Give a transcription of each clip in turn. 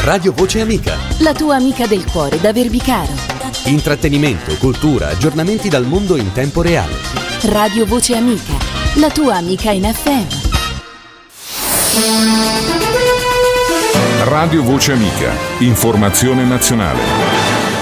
Radio Voce Amica. La tua amica del cuore da Verbicaro. Intrattenimento, cultura, aggiornamenti dal mondo in tempo reale. Radio Voce Amica. La tua amica in FM. Radio Voce Amica. Informazione nazionale.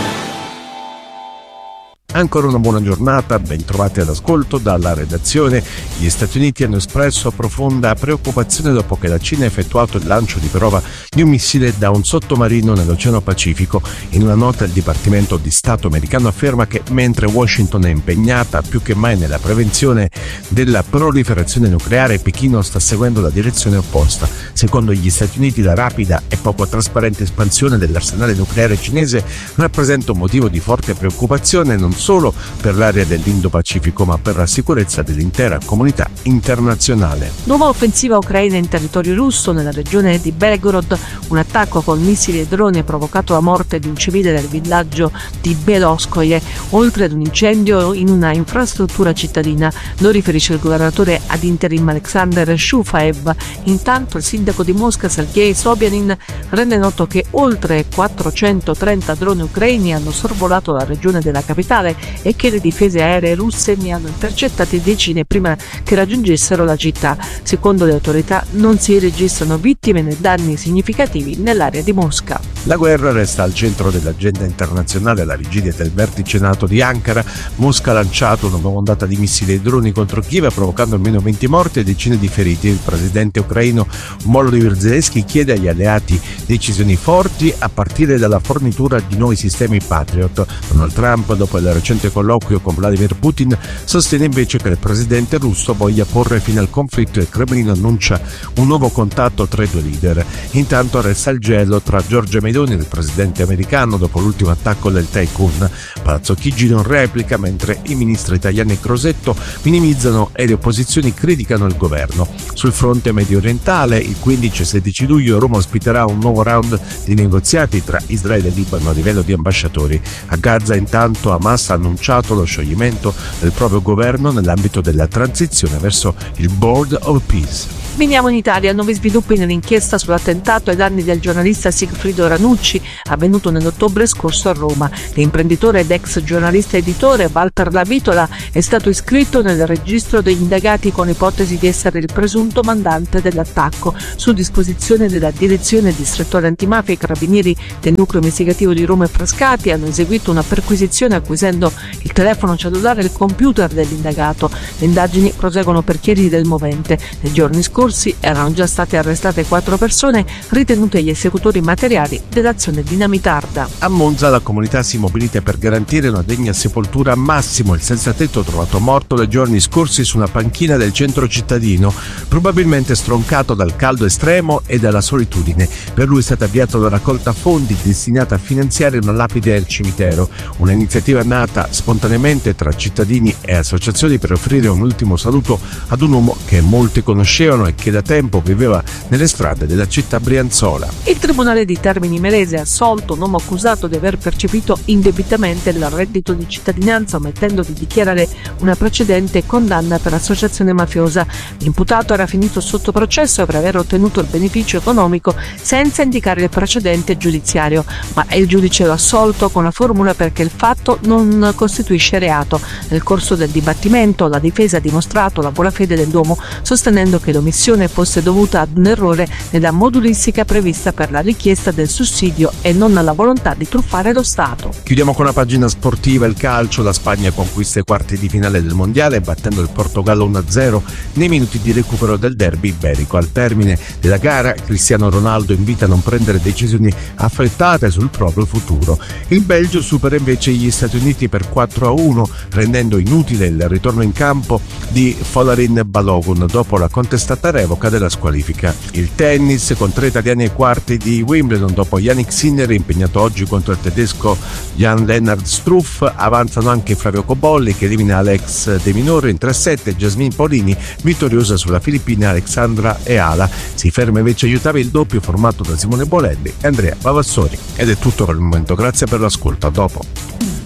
Ancora una buona giornata, ben trovati all'ascolto dalla redazione. Gli Stati Uniti hanno espresso profonda preoccupazione dopo che la Cina ha effettuato il lancio di prova di un missile da un sottomarino nell'Oceano Pacifico. In una nota il Dipartimento di Stato americano afferma che mentre Washington è impegnata più che mai nella prevenzione della proliferazione nucleare, Pechino sta seguendo la direzione opposta. Secondo gli Stati Uniti la rapida e poco trasparente espansione dell'arsenale nucleare cinese rappresenta un motivo di forte preoccupazione non solo per l'area dell'Indo-Pacifico ma per la sicurezza dell'intera comunità internazionale. Nuova offensiva ucraina in territorio russo nella regione di Belgorod. Un attacco con missili e droni ha provocato la morte di un civile nel villaggio di Beloskoye, oltre ad un incendio in una infrastruttura cittadina. Lo riferisce il governatore ad interim Alexander Shufaev. Intanto il sindaco di Mosca Sergei Sobyanin rende noto che oltre 430 droni ucraini hanno sorvolato la regione della capitale e che le difese aeree russe ne hanno intercettati decine prima che raggiungessero la città. Secondo le autorità non si registrano vittime né danni significativi nell'area di Mosca. La guerra resta al centro dell'agenda internazionale alla vigilia del vertice NATO di Ankara. Mosca ha lanciato una nuova ondata di missili e droni contro Kiev, provocando almeno 20 morti e decine di feriti. Il presidente ucraino Volodymyr Zelensky chiede agli alleati decisioni forti a partire dalla fornitura di nuovi sistemi Patriot. Donald Trump, dopo il recente colloquio con Vladimir Putin, sostiene invece che il presidente russo voglia porre fine al conflitto e il Cremlino annuncia un nuovo contatto tra i due leader. Intanto resta il gelo tra Giorgia Meloni e il presidente americano dopo l'ultimo attacco del tycoon. Palazzo Chigi non replica, mentre i ministri italiani e Crosetto minimizzano e le opposizioni criticano il governo. Sul fronte medio orientale, il 15 e 16 luglio Roma ospiterà un nuovo round di negoziati tra Israele e Libano a livello di ambasciatori. A Gaza intanto Hamas ha annunciato lo scioglimento del proprio governo nell'ambito della transizione verso il Board of Peace. Veniamo in Italia. Nuovi sviluppi nell'inchiesta sull'attentato ai danni del giornalista Sigfrido Ranucci avvenuto nell'ottobre scorso a Roma. L'imprenditore ed ex giornalista editore Walter Lavitola è stato iscritto nel registro degli indagati con ipotesi di essere il presunto mandante dell'attacco. Su disposizione della direzione distrettuale antimafia, i carabinieri del nucleo investigativo di Roma e Frascati hanno eseguito una perquisizione acquisendo il telefono cellulare e il computer dell'indagato. Le indagini proseguono per chiarire del movente. Nei giorni scorsi erano già state arrestate 4 persone ritenute gli esecutori materiali dell'azione dinamitarda. A Monza la comunità si mobilita per garantire una degna sepoltura a Massimo, il senzatetto trovato morto nei giorni scorsi su una panchina del centro cittadino, probabilmente stroncato dal caldo estremo e dalla solitudine. Per lui è stata avviata una raccolta fondi destinata a finanziare una lapide al cimitero, un'iniziativa nata spontaneamente tra cittadini e associazioni per offrire un ultimo saluto ad un uomo che molti conoscevano e che da tempo viveva nelle strade della città brianzola. Il Tribunale di Termini Imerese ha assolto un uomo accusato di aver percepito indebitamente il reddito di cittadinanza omettendo di dichiarare una precedente condanna per associazione mafiosa. L'imputato era finito sotto processo per aver ottenuto il beneficio economico senza indicare il precedente giudiziario, ma il giudice lo ha assolto con la formula perché il fatto non costituisce reato. Nel corso del dibattimento la difesa ha dimostrato la buona fede dell'uomo, sostenendo che l'omissione fosse dovuta ad un errore nella modulistica prevista per la richiesta del sussidio e non alla volontà di truffare lo Stato. Chiudiamo con la pagina sportiva, il calcio. La Spagna conquista i quarti di finale del mondiale battendo il Portogallo 1-0 nei minuti di recupero del derby iberico. Al termine della gara Cristiano Ronaldo invita a non prendere decisioni affrettate sul proprio futuro. Il Belgio supera invece gli Stati Uniti per 4-1 rendendo inutile il ritorno in campo di Folarin Balogun dopo la contestata revoca della squalifica. Il tennis, con 3 italiani ai quarti di Wimbledon dopo Yannick Sinner impegnato oggi contro il tedesco Jan-Lennard Struff, avanzano anche Flavio Cobolli che elimina Alex De Minaur in 3-7 e Jasmine Paolini vittoriosa sulla filippina Alexandra Eala. Si ferma invece aiutava il doppio formato da Simone Bolelli e Andrea Vavassori. Ed è tutto per il momento, grazie per l'ascolto, a dopo.